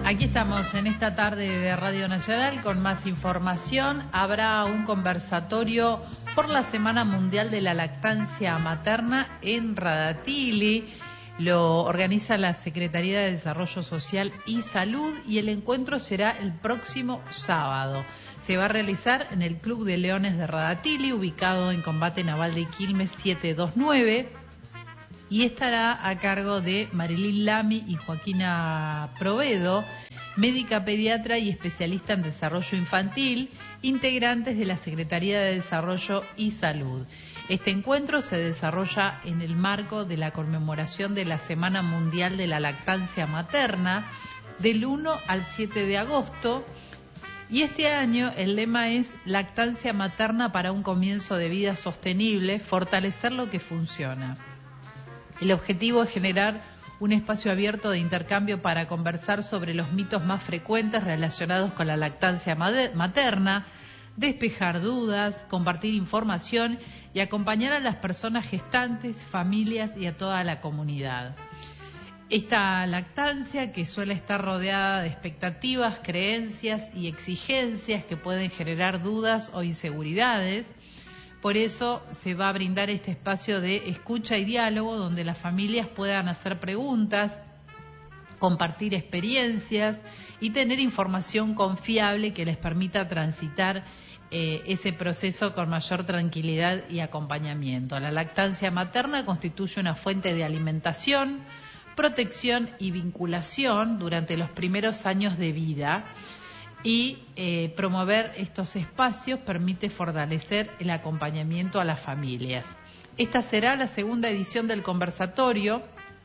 Aquí estamos en esta tarde de Radio Nacional con más información. Habrá un conversatorio por la Semana Mundial de la Lactancia Materna en Radatili. Lo organiza la Secretaría de Desarrollo Social y Salud y el encuentro será el próximo sábado. Se va a realizar en el Club de Leones de Radatili, ubicado en Combate Naval de Quilmes 729. Y estará a cargo de Marilyn Lamy y Joaquina Provedo, médica pediatra y especialista en desarrollo infantil, integrantes de la Secretaría de Desarrollo y Salud. Este encuentro se desarrolla en el marco de la conmemoración de la Semana Mundial de la Lactancia Materna del 1 al 7 de agosto. Y este año el lema es Lactancia Materna para un comienzo de vida sostenible, fortalecer lo que funciona. El objetivo es generar un espacio abierto de intercambio para conversar sobre los mitos más frecuentes relacionados con la lactancia materna, despejar dudas, compartir información y acompañar a las personas gestantes, familias y a toda la comunidad. Esta lactancia, que suele estar rodeada de expectativas, creencias y exigencias que pueden generar dudas o inseguridades. Por eso se va a brindar este espacio de escucha y diálogo donde las familias puedan hacer preguntas, compartir experiencias y tener información confiable que les permita transitar ese proceso con mayor tranquilidad y acompañamiento. La lactancia materna constituye una fuente de alimentación, protección y vinculación durante los primeros años de vida. Y promover estos espacios permite fortalecer el acompañamiento a las familias. Esta será la segunda edición del conversatorio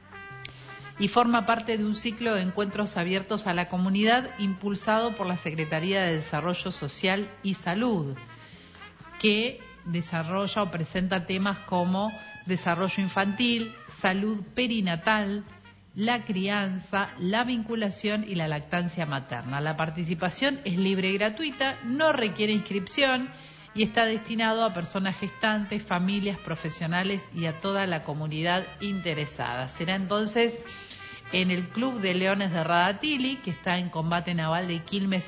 y forma parte de un ciclo de encuentros abiertos a la comunidad impulsado por la Secretaría de Desarrollo Social y Salud, que desarrolla o presenta temas como desarrollo infantil, salud perinatal, la crianza, la vinculación y la lactancia materna. La participación es libre y gratuita, no requiere inscripción y está destinado a personas gestantes, familias, profesionales y a toda la comunidad interesada. Será entonces en el Club de Leones de Radatili, que está en Combate Naval de Quilmes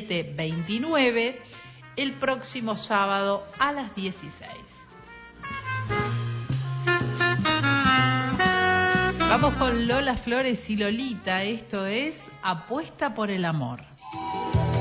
729, el próximo sábado a las 16. Vamos con Lola Flores y Lolita, esto es Apuesta por el Amor.